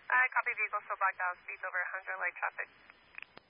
Copy vehicle still blacked out, speeds over 100, light traffic.